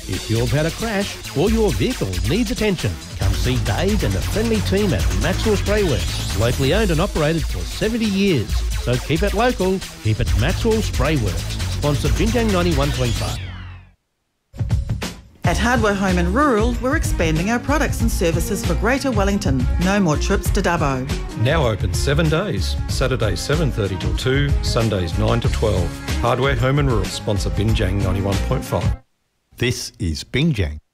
If you've had a crash or your vehicle needs attention, come see Dave and the friendly team at Maxwell Spray Works. Locally owned and operated for 70 years. So keep it local, keep it Maxwell Spray Works. Sponsored Binjang 91.5. At Hardware Home and Rural, we're expanding our products and services for Greater Wellington. No more trips to Dubbo. Now open 7 days. Saturdays 7:30 till 2, Sundays 9 to 12. Hardware Home and Rural, sponsor Binjang 91.5. This is Binjang.